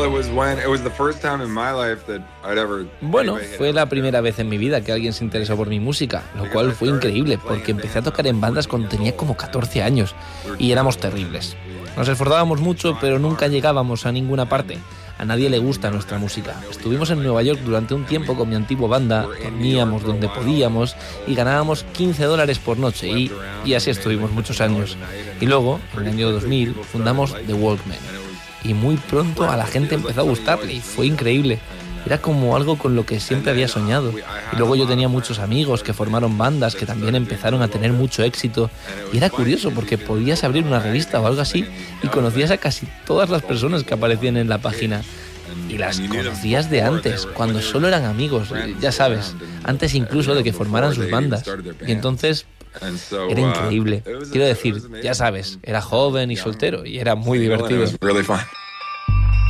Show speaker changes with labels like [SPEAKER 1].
[SPEAKER 1] Bueno, fue la primera vez en mi vida que alguien se interesó por mi música, lo cual fue increíble, porque empecé a tocar en bandas cuando tenía como 14 años y éramos terribles. Nos esforzábamos mucho, pero nunca llegábamos a ninguna parte. A nadie le gusta nuestra música. Estuvimos en Nueva York durante un tiempo con mi antigua banda, dormíamos donde podíamos y ganábamos $15 por noche y así estuvimos muchos años. Y luego, en el año 2000, fundamos The Walkmen. Y muy pronto a la gente empezó a gustarle y fue increíble. Era como algo con lo que siempre había soñado. Y luego yo tenía muchos amigos que formaron bandas que también empezaron a tener mucho éxito. Y era curioso porque podías abrir una revista o algo así y conocías a casi todas las personas que aparecían en la página. Y las conocías de antes, cuando solo eran amigos, ya sabes, antes incluso de que formaran sus bandas. Y entonces era increíble. Quiero decir, ya sabes, era joven y soltero y era muy divertido.